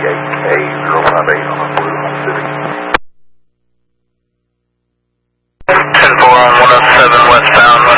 38K058 on a Blue Home City. 10-4 on 107 westbound,